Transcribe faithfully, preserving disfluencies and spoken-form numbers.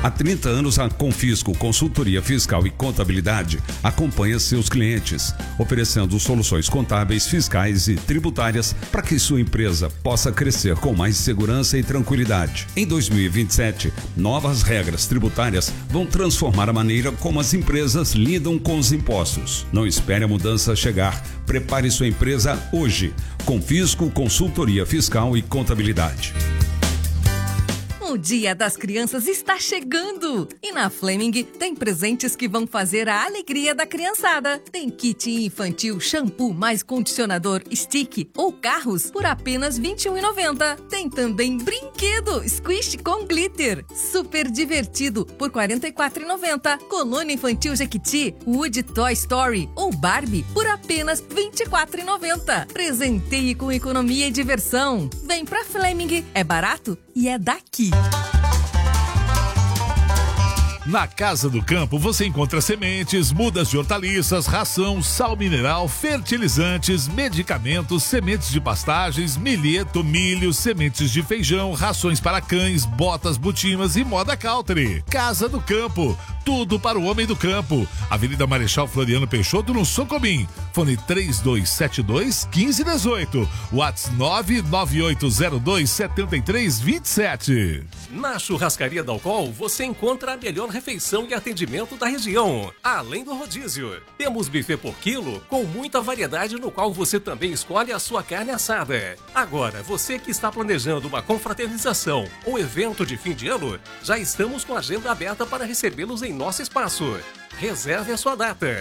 Há trinta anos, a Confisco Consultoria Fiscal e Contabilidade acompanha seus clientes, oferecendo soluções contábeis, fiscais e tributárias para que sua empresa possa crescer com mais segurança e tranquilidade. Em dois mil e vinte e sete, novas regras tributárias vão transformar a maneira como as empresas lidam com os impostos. Não espere a mudança chegar. Prepare sua empresa hoje. Confisco Consultoria Fiscal e Contabilidade. O Dia das Crianças está chegando e na Fleming tem presentes que vão fazer a alegria da criançada. Tem kit infantil, shampoo mais condicionador, stick ou carros por apenas vinte e um reais e noventa centavos. Tem também brinquedo Squish com glitter, super divertido por quarenta e quatro reais e noventa centavos. Colônia infantil Jequiti, Wood Toy Story ou Barbie por apenas vinte e quatro reais e noventa centavos. Presenteie com economia e diversão. Vem pra Fleming, é barato e é daqui. Na Casa do Campo você encontra sementes, mudas de hortaliças, ração, sal mineral, fertilizantes, medicamentos, sementes de pastagens, milheto, milho, sementes de feijão, rações para cães, botas, botinas e moda country. Casa do Campo, tudo para o homem do campo. Avenida Marechal Floriano Peixoto, no Socobim. Fone três dois sete dois, um cinco um oito. WhatsApp nove nove oito zero dois sete três dois sete. Na Churrascaria Dalcol você encontra a melhor refeição e atendimento da região, além do rodízio. Temos buffet por quilo com muita variedade, no qual você também escolhe a sua carne assada. Agora, você que está planejando uma confraternização ou evento de fim de ano, já estamos com a agenda aberta para recebê-los em nosso espaço. Reserve a sua data.